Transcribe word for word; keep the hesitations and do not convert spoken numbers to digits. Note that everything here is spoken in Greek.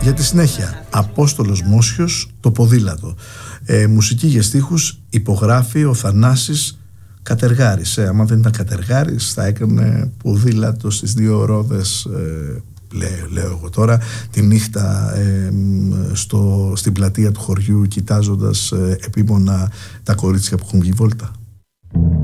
Για τη συνέχεια, Απόστολος Μόσιος, το ποδήλατο. Ε, μουσική για στίχους υπογράφει ο Θανάσης Κατεργάρης. Ε, άμα δεν ήταν Κατεργάρης θα έκανε ποδήλατο στις δύο ρόδες, ε, λέω, λέω εγώ τώρα, τη νύχτα ε, στο, στην πλατεία του χωριού, κοιτάζοντας ε, επίμονα τα κορίτσια που έχουν βγει βόλτα.